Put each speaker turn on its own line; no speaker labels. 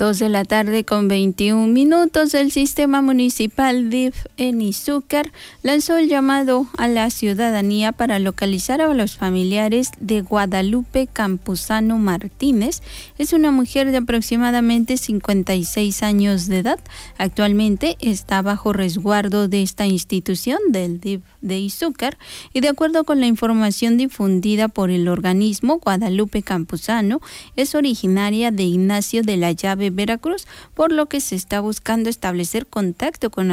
2:21 p.m. El Sistema Municipal DIF en Izúcar lanzó el llamado a la ciudadanía para localizar a los familiares de Guadalupe Campuzano Martínez. Es una mujer de aproximadamente 56 años de edad. Actualmente está bajo resguardo de esta institución del DIF de Izúcar y de acuerdo con la información difundida por el organismo, Guadalupe Campuzano es originaria de Ignacio de la Llave, Veracruz, por lo que se está buscando establecer contacto con